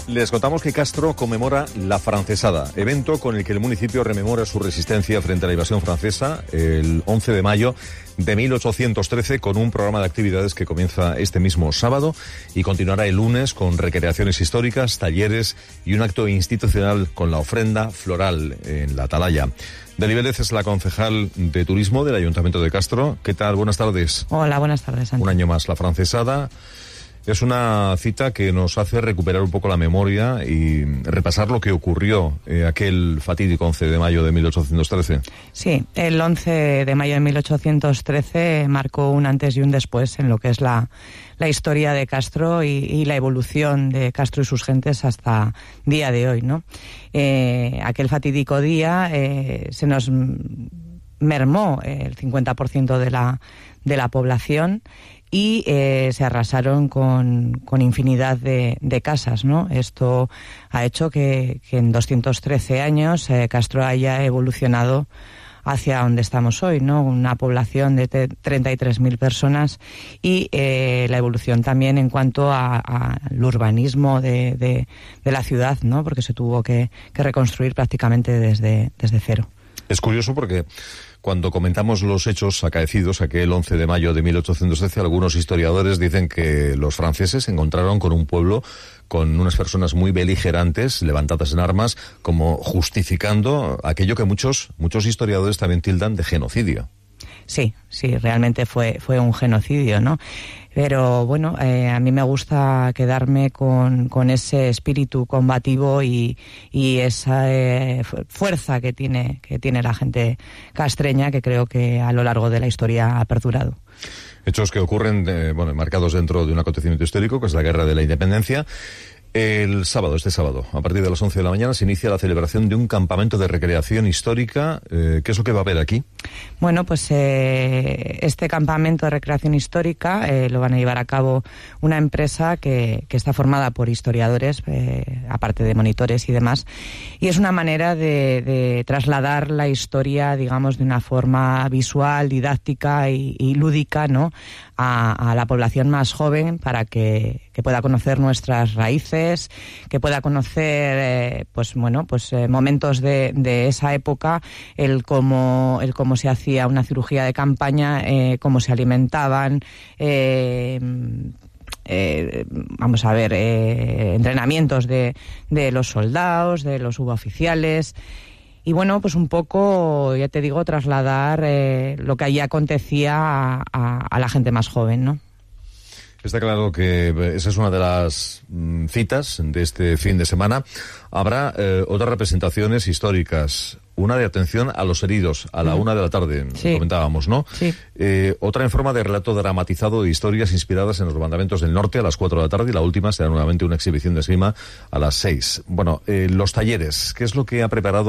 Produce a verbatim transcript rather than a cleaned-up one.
Les contamos que Castro conmemora la Francesada, evento con el que el municipio rememora su resistencia frente a la invasión francesa el once de mayo de mil ochocientos trece, con un programa de actividades que comienza este mismo sábado y continuará el lunes con recreaciones históricas, talleres y un acto institucional con la ofrenda floral en la Atalaya. Deli Vélez es la concejal de turismo del Ayuntamiento de Castro. ¿Qué tal? Buenas tardes. Hola, buenas tardes, Santi. Un año más la Francesada. Es una cita que nos hace recuperar un poco la memoria y repasar lo que ocurrió eh, aquel fatídico once de mayo de mil ochocientos trece. Sí, el once de mayo de mil ochocientos trece marcó un antes y un después en lo que es la, la historia de Castro y, y la evolución de Castro y sus gentes hasta día de hoy, ¿no? Eh, aquel fatídico día eh, se nos mermó el cincuenta por ciento de la, de la población y eh, se arrasaron con, con infinidad de, de casas, ¿no? Esto ha hecho que, que en doscientos trece años eh, Castro haya evolucionado hacia donde estamos hoy, ¿no? Una población de treinta y tres mil personas y eh, la evolución también en cuanto al urbanismo de, de, de la ciudad, ¿no? Porque se tuvo que, que reconstruir prácticamente desde, desde cero. Es curioso porque cuando comentamos los hechos acaecidos aquel once de mayo de mil ochocientos trece, algunos historiadores dicen que los franceses se encontraron con un pueblo con unas personas muy beligerantes, levantadas en armas, como justificando aquello que muchos, muchos historiadores también tildan de genocidio. Sí, sí, realmente fue, fue un genocidio, ¿no? Pero bueno, eh, a mí me gusta quedarme con, con ese espíritu combativo y, y esa eh, fuerza que tiene, que tiene la gente castreña, que creo que a lo largo de la historia ha perdurado. Hechos que ocurren, eh, bueno, marcados dentro de un acontecimiento histórico, que es la Guerra de la Independencia. El sábado, este sábado, a partir de las once de la mañana, se inicia la celebración de un campamento de recreación histórica. Eh, ¿Qué es lo que va a haber aquí? Bueno, pues eh, este campamento de recreación histórica eh, lo van a llevar a cabo una empresa que, que está formada por historiadores, eh, aparte de monitores y demás, y es una manera de, de trasladar la historia, digamos, de una forma visual, didáctica y, y lúdica, ¿no?, a, a la población más joven para que, que pueda conocer nuestras raíces, que pueda conocer, eh, pues bueno, pues eh, momentos de, de esa época, el cómo, el cómo se hacía una cirugía de campaña, eh, cómo se alimentaban, eh, eh, vamos a ver, eh, entrenamientos de, de los soldados, de los suboficiales. Y bueno, pues un poco, ya te digo, trasladar eh, lo que allí acontecía a, a, a la gente más joven, ¿no? Está claro que esa es una de las mm, citas de este fin de semana. Habrá eh, otras representaciones históricas. Una de atención a los heridos, a la mm. una de la tarde, sí. Comentábamos, ¿no? Sí. Eh, otra en forma de relato dramatizado de historias inspiradas en los mandamientos del norte a las cuatro de la tarde, y la última será nuevamente una exhibición de esgrima a las seis. Bueno, eh, los talleres, ¿qué es lo que ha preparado